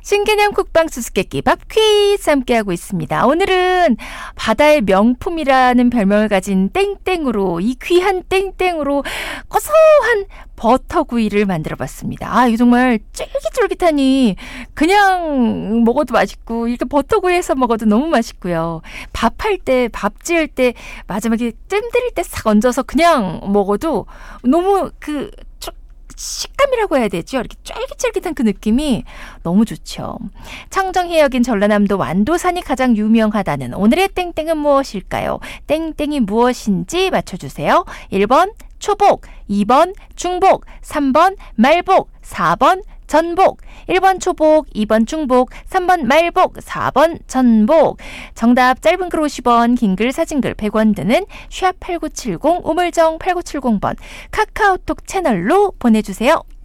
신개념 쿡방 수수께끼 밥 퀴즈 함께하고 있습니다. 오늘은 바다의 명품이라는 별명을 가진 땡땡으로, 이 귀한 땡땡으로 고소한 버터구이를 만들어봤습니다. 아, 이거 정말 쫄깃쫄깃하니 그냥 먹어도 맛있고 이렇게 버터구이해서 먹어도 너무 맛있고요. 밥할 때, 밥 지을 때 마지막에 뜸들일 때 싹 얹어서 그냥 먹어도 너무 식감이라고 해야 되죠. 이렇게 쫄깃쫄깃한 그 느낌이 너무 좋죠. 청정해역인 전라남도 완도산이 가장 유명하다는 오늘의 땡땡은 무엇일까요? 땡땡이 무엇인지 맞춰주세요. 1번 초복, 2번 중복, 3번 말복, 4번 전복. 1번 초복, 2번 중복, 3번 말복, 4번 전복. 정답 짧은 글 50원, 긴 글 사진글 100원 드는 샵8970 우물정 8970번 카카오톡 채널로 보내주세요.